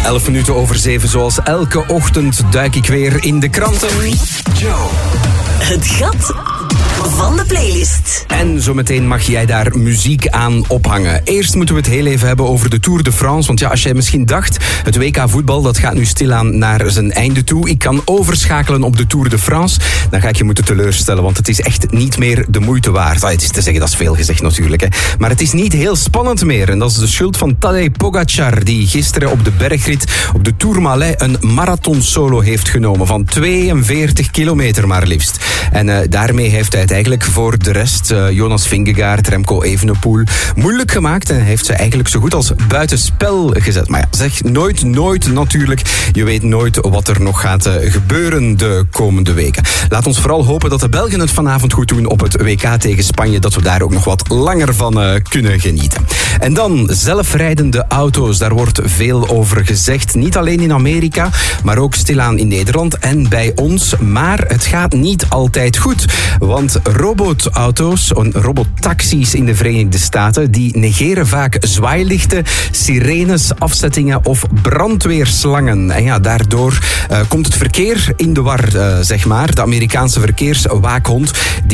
11 minuten over 7, zoals elke ochtend duik ik weer in de kranten. Joe. Het gat van de playlist. En zometeen mag jij daar muziek aan ophangen. Eerst moeten we het heel even hebben over de Tour de France. Want ja, als jij misschien dacht, het WK voetbal, dat gaat nu stilaan naar zijn einde toe. Ik kan overschakelen op de Tour de France. Dan ga ik je moeten teleurstellen, want het is echt niet meer de moeite waard. Het is te zeggen, dat is veel gezegd natuurlijk. Hè. Maar het is niet heel spannend meer. En dat is de schuld van Tadej Pogacar, die gisteren op de bergrit op de Tourmalet een marathon solo heeft genomen. Van 42 kilometer maar liefst. En daarmee heeft hij het eigenlijk voor de rest, Jonas Vingegaard, Remco Evenepoel, moeilijk gemaakt. En heeft ze eigenlijk zo goed als buitenspel gezet. Maar ja, zeg nooit natuurlijk. Je weet nooit wat er nog gaat gebeuren de komende weken. Laat ons vooral hopen dat de Belgen het vanavond goed doen op het WK tegen Spanje. Dat we daar ook nog wat langer van kunnen genieten. En dan zelfrijdende auto's. Daar wordt veel over gezegd. Niet alleen in Amerika, maar ook stilaan in Nederland en bij ons. Maar het gaat niet altijd goed. Want robotauto's, robottaxis in de Verenigde Staten, die negeren vaak zwaailichten, sirenes, afzettingen of brandweerslangen. En ja, daardoor komt het verkeer in de war, zeg maar. De Amerikaanse verkeerswaakhond, die